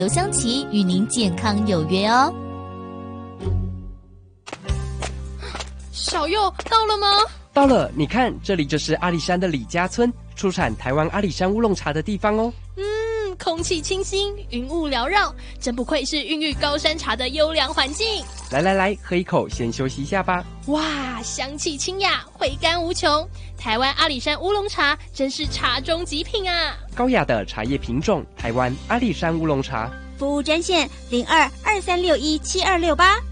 刘湘琪与您健康有约哦。 小佑到了吗？ 到了，你看，这里就是阿里山的李家村，出产台湾阿里山乌龙茶的地方哦。 空气清新，云雾缭绕，真不愧是孕育高山茶的优良环境。 来，喝一口，先休息一下吧。 哇，香气清雅，回甘无穷。台湾阿里山乌龙茶真是茶中极品啊！ 高雅的茶叶品种，台湾阿里山乌龙茶。 服务专线0223617268。